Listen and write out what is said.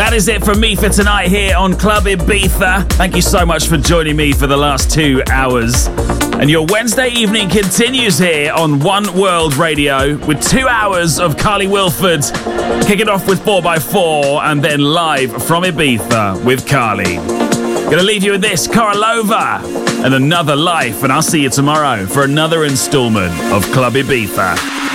That is it from me for tonight here on Club Ibiza. Thank you so much for joining me for the last 2 hours. And your Wednesday evening continues here on One World Radio with 2 hours of Carly Wilford. Kick it off with 4x4 and then live from Ibiza with Carly. Gonna leave you with this, Korolova and Another Life. And I'll see you tomorrow for another installment of Club Ibiza.